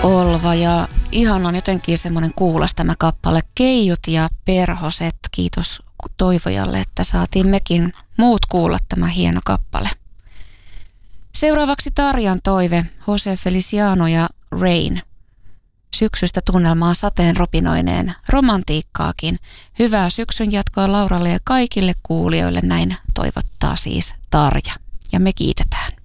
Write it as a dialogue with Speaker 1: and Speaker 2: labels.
Speaker 1: Olva ja ihanan jotenkin semmoinen kuulas tämä kappale. Keijut ja perhoset, kiitos toivojalle, että saatiin mekin muut kuulla tämä hieno kappale. Seuraavaksi Tarjan toive, Jose Feliciano ja Rain. Syksystä tunnelmaa sateen ropinoineen, romantiikkaakin. Hyvää syksyn jatkoa Lauralle ja kaikille kuulijoille, näin toivottaa siis Tarja. Ja me kiitetään.